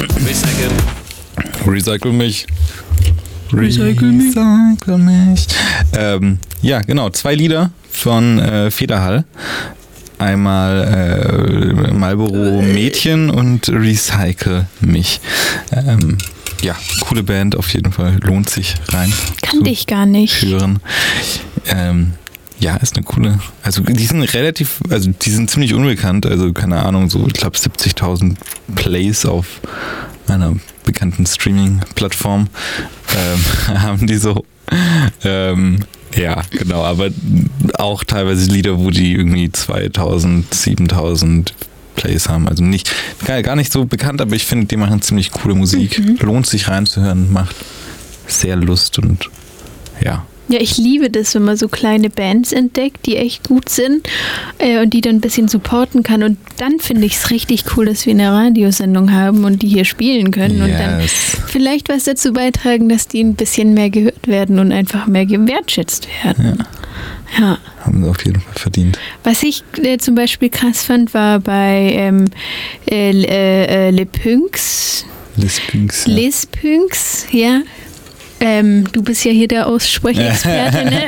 Recycle mich. Recycle mich. Ja, genau. 2 Lieder von Federhall. Einmal Marlboro Mädchen und Recycle mich. Ja, coole Band auf jeden Fall. Lohnt sich rein. Kannte ich gar nicht. Hören. Ja, ist eine coole. Also die sind ziemlich unbekannt. Also keine Ahnung, so ich glaube 70.000 Plays auf einer bekannten Streaming-Plattform haben die so. Ja, genau, aber auch teilweise Lieder, wo die irgendwie 2.000, 7.000 Plays haben. Also gar nicht so bekannt, aber ich finde, die machen ziemlich coole Musik. Lohnt sich reinzuhören, macht sehr Lust und ja. Ja, ich liebe das, wenn man so kleine Bands entdeckt, die echt gut sind und die dann ein bisschen supporten kann. Und dann finde ich es richtig cool, dass wir eine Radiosendung haben und die hier spielen können. Und dann vielleicht was dazu beitragen, dass die ein bisschen mehr gehört werden und einfach mehr gewertschätzt werden. Ja. Haben sie auf jeden Fall verdient. Was ich zum Beispiel krass fand, war bei Le Pünks. Les Pünks, ja. Du bist ja hier der Aussprechexperte, ne?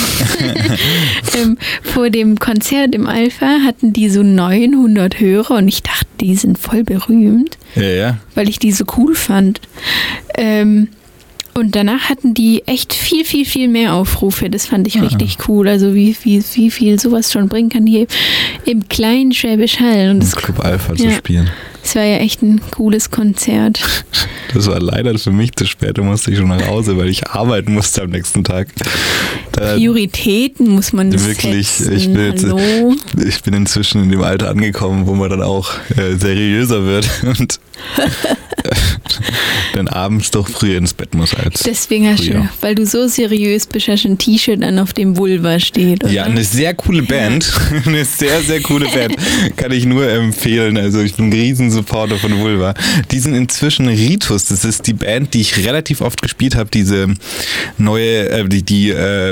Vor dem Konzert im Alpha hatten die so 900 Hörer und ich dachte, die sind voll berühmt, weil ich die so cool fand. Und danach hatten die echt viel, viel, viel mehr Aufrufe. Das fand ich richtig cool. Also wie viel sowas schon bringen kann hier im kleinen Schwäbisch Hall. Und das Club Alpha zu spielen. Es war ja echt ein cooles Konzert. Das war leider für mich zu spät. Da musste ich schon nach Hause, weil ich arbeiten musste am nächsten Tag. Prioritäten muss man wirklich setzen. Ich bin inzwischen in dem Alter angekommen, wo man dann auch seriöser wird und dann abends doch früher ins Bett muss als deswegen hast du, weil du so seriös bist, hast du ein T-Shirt an, auf dem Vulva steht, oder? Ja, eine sehr coole Band. Eine sehr, sehr coole Band. Kann ich nur empfehlen. Also ich bin ein Riesensupporter von Vulva. Die sind inzwischen Ritus. Das ist die Band, die ich relativ oft gespielt habe. Diese neue, die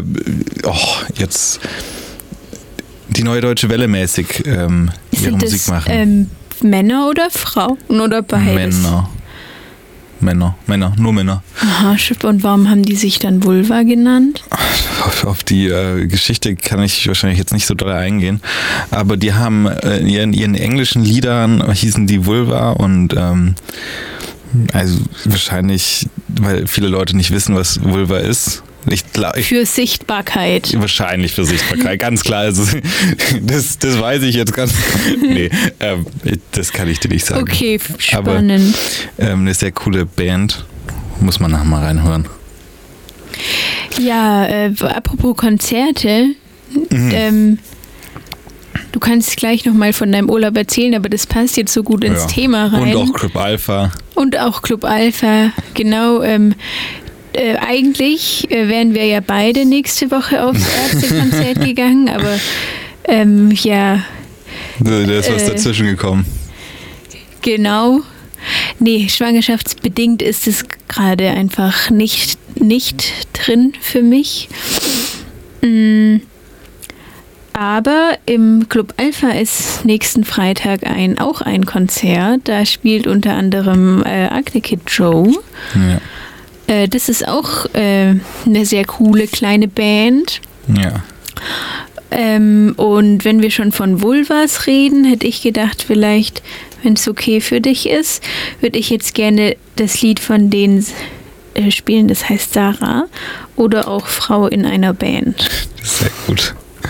Neue Deutsche Welle mäßig ihre Musik machen. Männer oder Frauen oder beides? Männer, nur Männer. Aha, und warum haben die sich dann Vulva genannt? Auf die Geschichte kann ich wahrscheinlich jetzt nicht so doll eingehen, aber die haben in ihren englischen Liedern hießen die Vulva und also wahrscheinlich, weil viele Leute nicht wissen, was Vulva ist. Für Sichtbarkeit. Wahrscheinlich für Sichtbarkeit, ganz klar. Also, das weiß ich jetzt ganz. Nee, das kann ich dir nicht sagen. Okay, spannend. Aber eine sehr coole Band. Muss man nachher mal reinhören. Ja, apropos Konzerte. Du kannst gleich nochmal von deinem Urlaub erzählen, aber das passt jetzt so gut ins Thema rein. Und auch Club Alpha. Genau. Eigentlich wären wir ja beide nächste Woche aufs Ärztekonzert gegangen, aber ja. Da ist was dazwischen gekommen. Genau. Nee, schwangerschaftsbedingt ist es gerade einfach nicht drin für mich. Aber im Club Alpha ist nächsten Freitag auch ein Konzert. Da spielt unter anderem Acne Kid Joe. Ja. Das ist auch eine sehr coole kleine Band. Ja. Und wenn wir schon von Vulvas reden, hätte ich gedacht, vielleicht, wenn es okay für dich ist, würde ich jetzt gerne das Lied von denen spielen, das heißt Sarah oder auch Frau in einer Band. Das ist sehr gut.